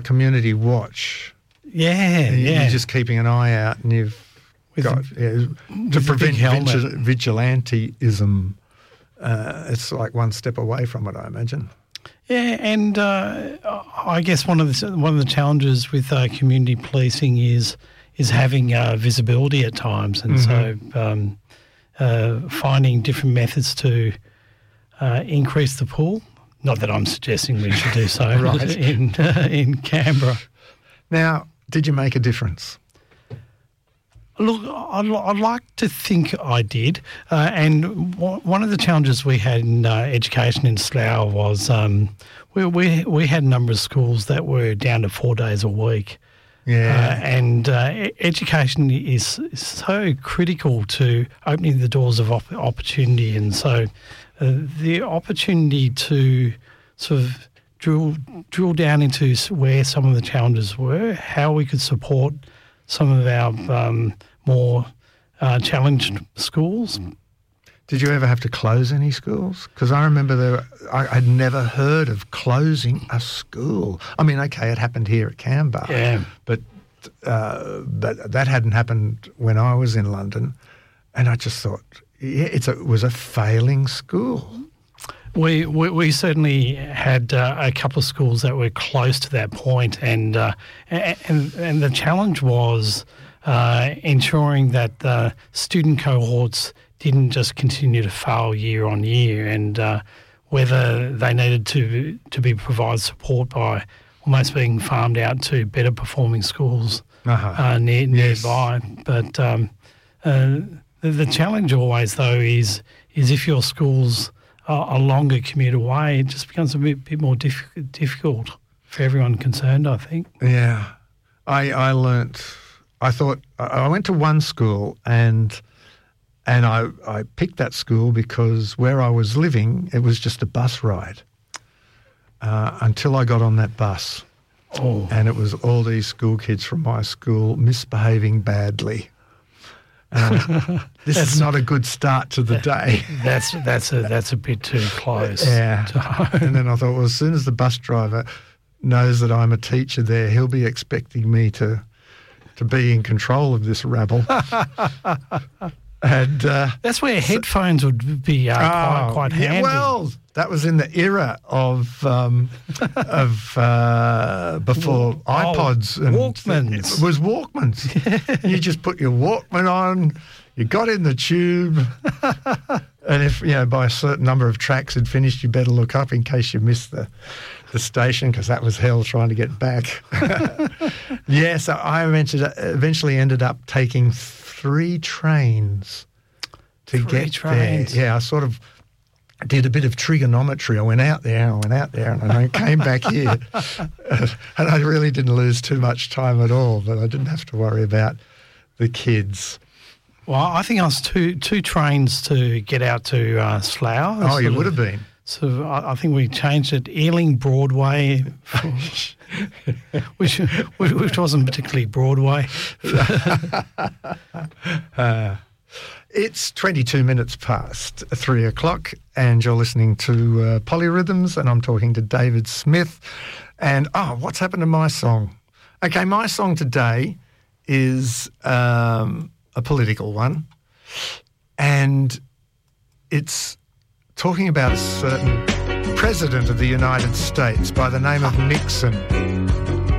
community watch. Yeah. You're just keeping an eye out, and you've got to prevent vigilantism. It's like one step away from it, I imagine. Yeah, and I guess one of the challenges with community policing is having visibility at times, and so finding different methods to increase the pool. Not that I'm suggesting we should do so right. in Canberra. Now, did you make a difference? Look, I'd like to think I did. And one of the challenges we had in education in Slough was we had a number of schools that were down to 4 days a week. Yeah. And education is so critical to opening the doors of opportunity. And so the opportunity to sort of drill down into where some of the challenges were, how we could support some of our more challenged schools. Did you ever have to close any schools? Because I remember I'd never heard of closing a school. I mean, okay, it happened here at Canberra, but that hadn't happened when I was in London, and I just thought, it was a failing school. We certainly had a couple of schools that were close to that point, and the challenge was ensuring that the student cohorts didn't just continue to fail year on year, and whether they needed to be provided support by almost being farmed out to better performing schools nearby. But the challenge always, though, is if your school's a longer commute away, it just becomes a bit more difficult for everyone concerned, I think. Yeah. I went to one school and I picked that school because where I was living, it was just a bus ride until I got on that bus. Oh. And it was all these school kids from my school misbehaving badly. This is not a good start to the day. That's a bit too close. Yeah. And then I thought, well, as soon as the bus driver knows that I'm a teacher there, he'll be expecting me to be in control of this rabble. And that's where headphones would be quite handy. Yeah, well, that was in the era of before iPods and Walkmans. It was Walkmans. You just put your Walkman on, you got in the tube, and if by a certain number of tracks had finished, you better look up in case you missed the station, because that was hell trying to get back. Yeah, so I eventually ended up taking 3 trains to get there. Yeah, I sort of did a bit of trigonometry. I went out there, and I came back here. And I really didn't lose too much time at all, but I didn't have to worry about the kids. Well, I think I was two trains to get out to Slough. Oh, you would have been. So I think we changed it, Ealing Broadway, which wasn't particularly Broadway. It's 22 minutes past 3 o'clock, and you're listening to Polyrhythms, and I'm talking to David Smith. And, what's happened to my song? Okay, my song today is a political one, and it's talking about a certain president of the United States by the name of Nixon.